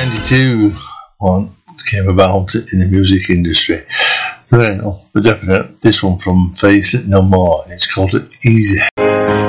1992 one came about in the music industry. Well, for definite, this one from Face It No More. It's called Easy.